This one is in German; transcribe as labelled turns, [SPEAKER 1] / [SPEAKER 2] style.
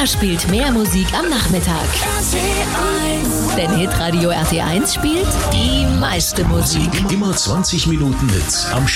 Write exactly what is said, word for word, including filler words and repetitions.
[SPEAKER 1] Wer spielt mehr Musik am Nachmittag?
[SPEAKER 2] R T eins.
[SPEAKER 1] Denn Hitradio R T eins spielt die meiste Musik.
[SPEAKER 3] Immer zwanzig Minuten Hits am